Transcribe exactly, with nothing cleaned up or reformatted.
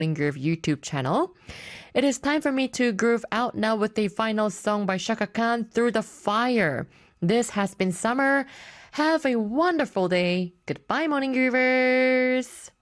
Morning Groove YouTube channel. It is time for me to groove out now with the final song by Chaka Khan, Through the Fire. This has been Summer. Have a wonderful day. Goodbye, Morning Groovers.